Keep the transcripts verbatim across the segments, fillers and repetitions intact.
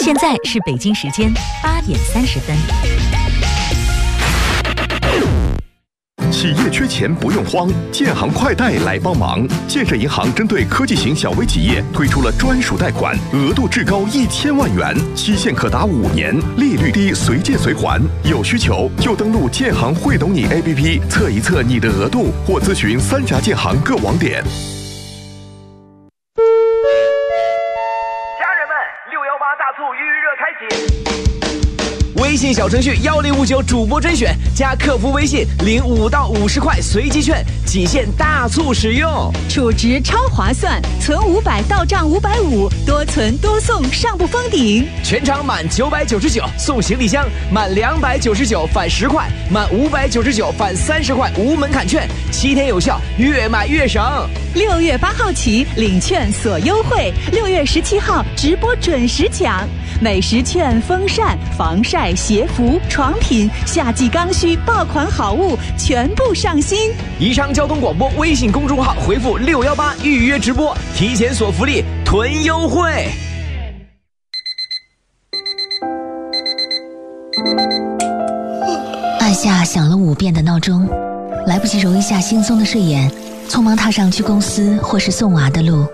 现在是北京时间八点三十分。 企业缺钱不用慌，建行快贷来帮忙。建设银行针对科技型小微企业推出了专属贷款，额度至高一千万元，期限可达五年，利率低，随借随还。有需求就登录建行会懂你 A P P 测一测你的额度，或咨询三家建行各网点。 家人们，六幺八大促预热开启。 微信小程序幺零五九主播甄选加客服微信领五到五十块随机券，仅限大促使用， 储值超划算，存五百到账五百五，多存多送上不封顶。 全场满九百九十九送行李箱，满两百九十九返十块，满五百九十九返三十块无门槛券，七天有效，越买越省。 六月八号起领券锁优惠，六月十七号直播准时抢。美食券、风扇、防晒、鞋服、床品、夏季刚需爆款好物全部上新。 宜昌交通广播微信公众号回复六幺八预约直播，提前锁福利，囤优惠。 按下响了五遍的闹钟，来不及揉一下惺忪的睡眼，匆忙踏上去公司或是送娃的路。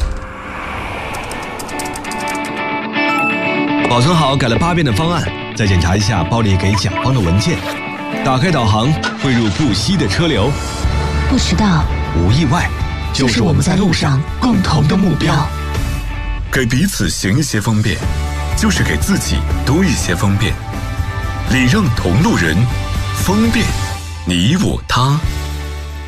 保存好改了八遍的方案，再检查一下包里给甲方的文件。打开导航，汇入不息的车流。 不迟到， 无意外，就是我们在路上共同的目标。 给彼此行一些方便，就是给自己多一些方便。礼让同路人，方便你我他。